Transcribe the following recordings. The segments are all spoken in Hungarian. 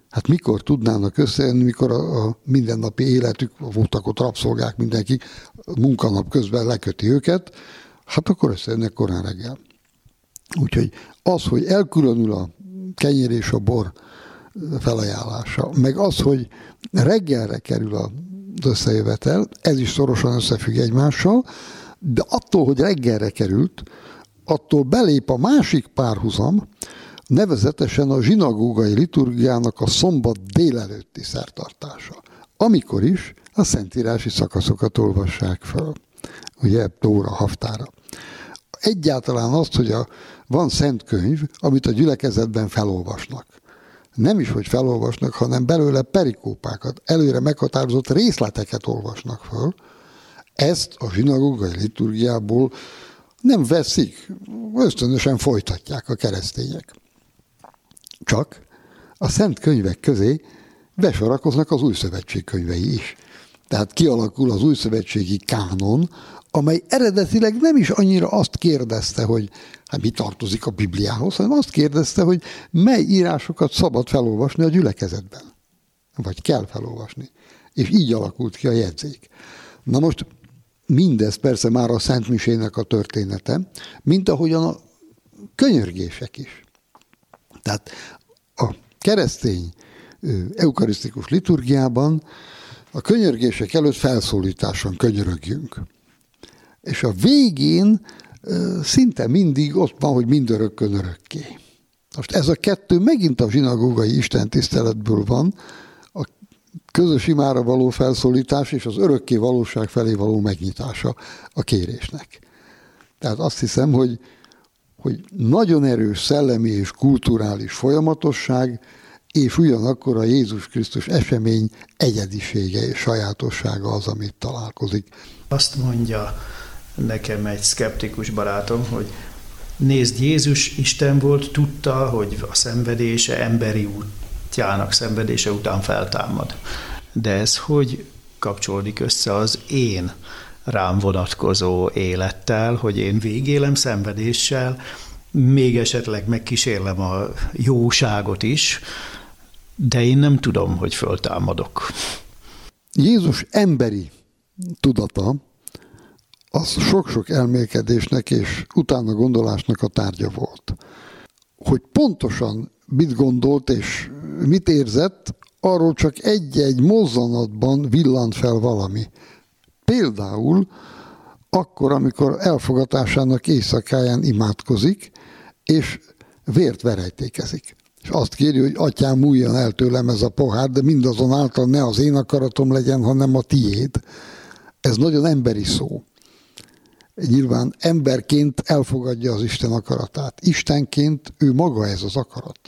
Hát mikor tudnának összejönni, mikor a mindennapi életük, voltak ott rabszolgák, mindenki munkanap közben leköti őket, hát akkor összejönnek korán reggel. Úgyhogy az, hogy elkülönül a kenyér és a bor felajánlása, meg az, hogy reggelre kerül az összejövetel, ez is szorosan összefügg egymással, de attól, hogy reggelre került, attól belép a másik párhuzam, nevezetesen a zsinagógai liturgiának a szombat délelőtti szertartása. Amikor is a szentírási szakaszokat olvassák fel. Ugye, Tóra, Haftára. Egyáltalán azt, hogy van szent könyv, amit a gyülekezetben felolvasnak. Nem is, hogy felolvasnak, hanem belőle perikópákat, előre meghatározott részleteket olvasnak föl. Ezt a zsinagógai liturgiából nem veszik, ösztönösen folytatják a keresztények. Csak a szent könyvek közé besorakoznak az új szövetség könyvei is. Tehát kialakul az új szövetségi kánon, amely eredetileg nem is annyira azt kérdezte, hogy hát mi tartozik a Bibliához, hanem azt kérdezte, hogy mely írásokat szabad felolvasni a gyülekezetben. Vagy kell felolvasni. És így alakult ki a jegyzék. Na most mindez persze már a Szent Misének a története, mint ahogyan a könyörgések is. Tehát a keresztény eukarisztikus liturgiában a könyörgések előtt felszólításon könyörögjünk. És a végén szinte mindig ott van, hogy mindörökkön örökké. Most ez a kettő megint a zsinagógai istentiszteletből van, a közös imára való felszólítás és az örökké valóság felé való megnyitása a kérésnek. Tehát azt hiszem, hogy nagyon erős szellemi és kulturális folyamatosság, és ugyanakkor a Jézus Krisztus esemény egyedisége és sajátossága az, amit találkozik. Azt mondja nekem egy szkeptikus barátom, hogy nézd, Jézus Isten volt, tudta, hogy a szenvedése emberi útjának szenvedése után feltámad. De ez hogy kapcsolódik össze az én rám vonatkozó élettel, hogy én végélem szenvedéssel, még esetleg megkísérlem a jóságot is, de én nem tudom, hogy föltámadok. Jézus emberi tudata az sok-sok elmélkedésnek és utána gondolásnak a tárgya volt. Hogy pontosan mit gondolt és mit érzett, arról csak egy-egy mozzanatban villant fel valami. Például akkor, amikor elfogatásának éjszakáján imádkozik, és vért verejtékezik. És azt kéri, hogy atyám, múljon el tőlem ez a pohár, de mindazonáltal ne az én akaratom legyen, hanem a tiéd. Ez nagyon emberi szó. Nyilván emberként elfogadja az Isten akaratát. Istenként ő maga ez az akarat.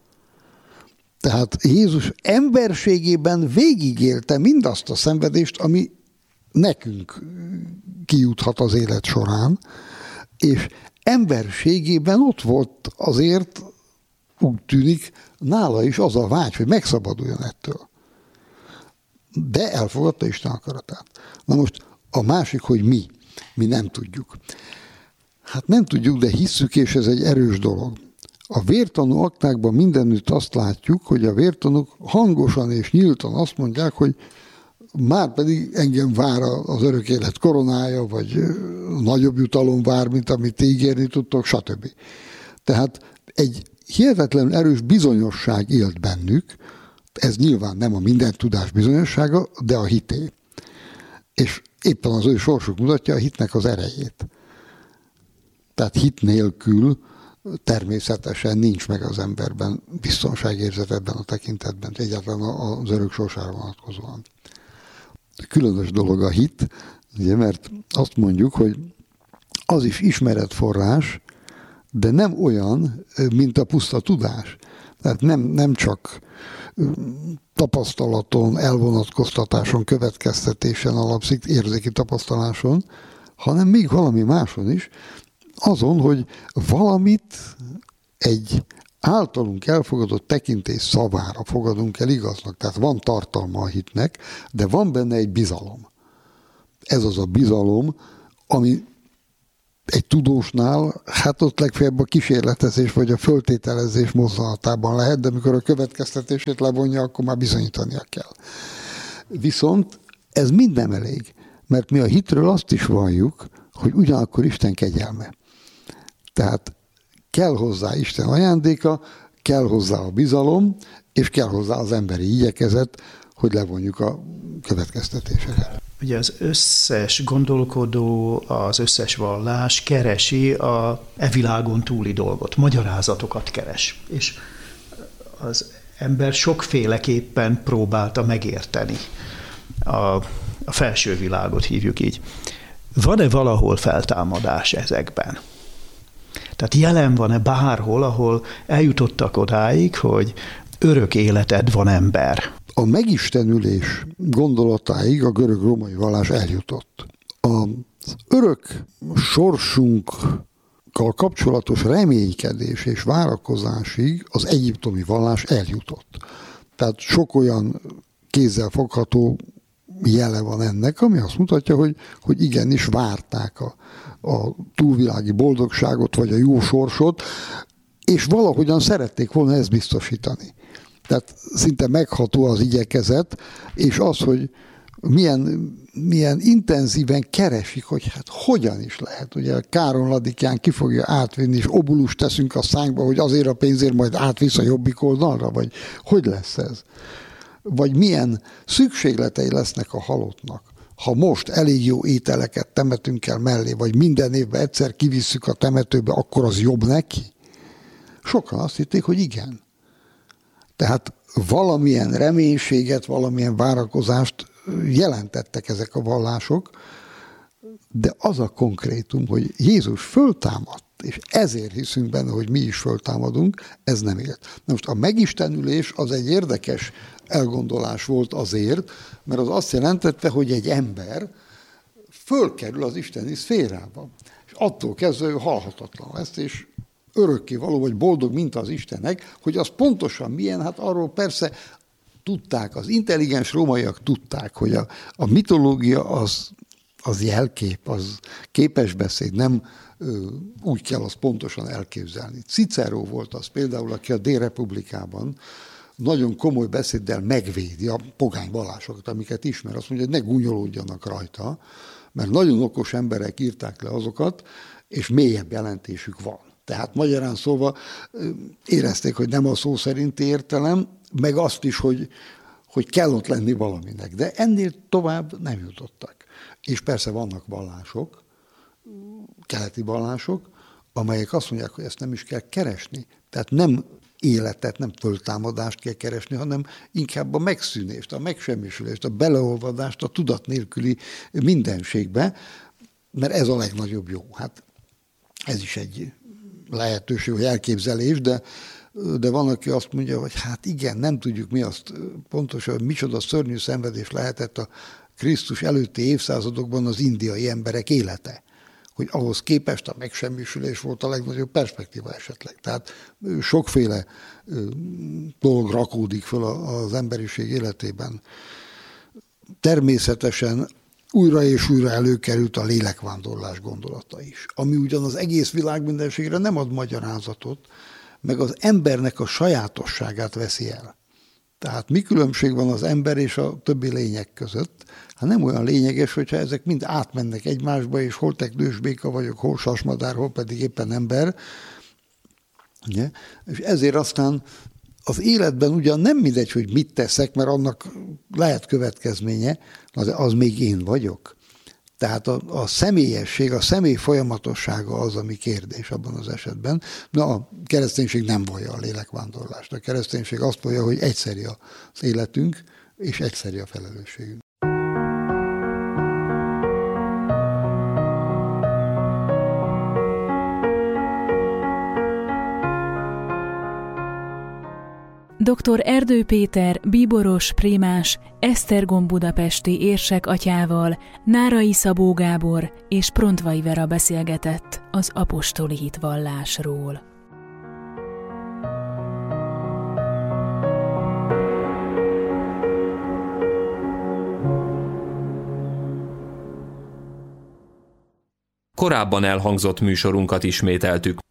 Tehát Jézus emberségében végigélte mindazt a szenvedést, ami nekünk kijuthat az élet során, és emberségében ott volt azért, úgy tűnik, nála is az a vágy, hogy megszabaduljon ettől. De elfogadta Isten akaratát. Na most a másik, hogy mi nem tudjuk. Hát nem tudjuk, de hisszük, és ez egy erős dolog. A vértanú aktákban mindenütt azt látjuk, hogy a vértanúk hangosan és nyíltan azt mondják, hogy már pedig engem vár az örök élet koronája, vagy nagyobb jutalom vár, mint amit ígérni tudtok, stb. Tehát egy hihetetlen erős bizonyosság élt bennük, ez nyilván nem a minden tudás bizonyossága, de a hité. És éppen az ő sorsuk mutatja a hitnek az erejét. Tehát hit nélkül természetesen nincs meg az emberben biztonságérzet ebben a tekintetben, egyáltalán az örök sorsára vonatkozóan. Különös dolog a hit, ugye, mert azt mondjuk, hogy az is ismeretforrás, de nem olyan, mint a puszta tudás. Tehát nem csak tapasztalaton, elvonatkoztatáson, következtetésen alapszik, érzéki tapasztaláson, hanem még valami máson is, azon, hogy valamit egy általunk elfogadott tekintés szavára fogadunk el igaznak. Tehát van tartalma a hitnek, de van benne egy bizalom. Ez az a bizalom, ami egy tudósnál, hát ott legfeljebb a kísérletezés vagy a föltételezés mozzanatában lehet, de amikor a következtetését levonja, akkor már bizonyítania kell. Viszont ez mind nem elég, mert mi a hitről azt is valljuk, hogy ugyanakkor Isten kegyelme. Tehát kell hozzá Isten ajándéka, kell hozzá a bizalom, és kell hozzá az emberi igyekezet, hogy levonjuk a következtetéseket. Ugye az összes gondolkodó, az összes vallás keresi a világon túli dolgot, magyarázatokat keres. És az ember sokféleképpen próbálta megérteni a felső világot, hívjuk így. Van-e valahol feltámadás ezekben? Tehát jelen van-e bárhol, ahol eljutottak odáig, hogy örök életed van, ember? A megistenülés gondolatáig a görög-római vallás eljutott. Az örök sorsunkkal kapcsolatos reménykedés és várakozásig az egyiptomi vallás eljutott. Tehát sok olyan kézzelfogható jele van ennek, ami azt mutatja, hogy igenis várták a túlvilági boldogságot, vagy a jó sorsot, és valahogyan szerették volna ezt biztosítani. Tehát szinte megható az igyekezet, és az, hogy milyen intenzíven keresik, hogy hát hogyan is lehet. Ugye Káron Ladikján ki fogja átvinni, és obulust teszünk a szánkba, hogy azért a pénzért majd átvisz a jobbik oldalra, vagy hogy lesz ez? Vagy milyen szükségletei lesznek a halottnak. Ha most elég jó ételeket temetünk el mellé, vagy minden évben egyszer kivisszük a temetőbe, akkor az jobb neki? Sokan azt hitték, hogy igen. Tehát valamilyen reménységet, valamilyen várakozást jelentettek ezek a vallások, de az a konkrétum, hogy Jézus föltámadt, és ezért hiszünk benne, hogy mi is föltámadunk, ez nem élt. Na most a megistenülés az egy érdekes elgondolás volt azért, mert az azt jelentette, hogy egy ember fölkerül az isteni szférába. És attól kezdve ő halhatatlan lesz, és örökkévaló, vagy boldog, mint az Istenek, hogy az pontosan milyen, hát arról persze tudták, az intelligens rómaiak tudták, hogy a mitológia az jelkép, az képesbeszéd, nem úgy kell azt pontosan elképzelni. Cicero volt az például, aki a Délrepublikában nagyon komoly beszéddel megvédi a pogány vallásokat, amiket ismer. Azt mondja, hogy ne gúnyolódjanak rajta, mert nagyon okos emberek írták le azokat, és mélyebb jelentésük van. Tehát magyarán szóval érezték, hogy nem a szó szerinti értelem, meg azt is, hogy kell ott lenni valaminek. De ennél tovább nem jutottak. És persze vannak vallások, keleti vallások, amelyek azt mondják, hogy ezt nem is kell keresni. Tehát nem életet, nem föltámadást kell keresni, hanem inkább a megszűnést, a megsemmisülést, a beleolvadást a tudat nélküli mindenségbe, mert ez a legnagyobb jó. Hát ez is egy lehetőség, vagy elképzelés, de van, aki azt mondja, hogy hát igen, nem tudjuk mi azt pontosan, hogy micsoda szörnyű szenvedés lehetett a Krisztus előtti évszázadokban az indiai emberek élete. Hogy ahhoz képest a megsemmisülés volt a legnagyobb perspektíva esetleg. Tehát sokféle dolog rakódik föl az emberiség életében. Természetesen újra és újra előkerült a lélekvándorlás gondolata is, ami ugyan az egész világ mindenségre nem ad magyarázatot, meg az embernek a sajátosságát veszi el. Tehát mi különbség van az ember és a többi lények között? Hát nem olyan lényeges, hogyha ezek mind átmennek egymásba, és hol teknősbéka vagyok, hol sasmadár, hol pedig éppen ember. Ugye? És ezért aztán az életben ugyan nem mindegy, hogy mit teszek, mert annak lehet következménye, az még én vagyok. Tehát a személyesség, a személy folyamatossága az, ami kérdés abban az esetben. Na, a kereszténység nem vallja a lélekvándorlást. A kereszténység azt vallja, hogy egyszerű az életünk, és egyszerű a felelősségünk. Dr. Erdő Péter, bíboros, prémás, Esztergom budapesti érsek atyával, Nárai Szabó Gábor és Prontvai Vera beszélgetett az apostoli hitvallásról. korábban elhangzott műsorunkat ismételtük.